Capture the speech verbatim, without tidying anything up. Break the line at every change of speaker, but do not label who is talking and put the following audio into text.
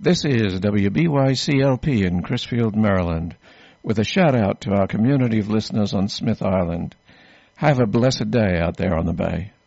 This is W B Y C L P in Crisfield, Maryland, with a shout-out to our community of listeners on Smith Island. Have a blessed day out there on the bay.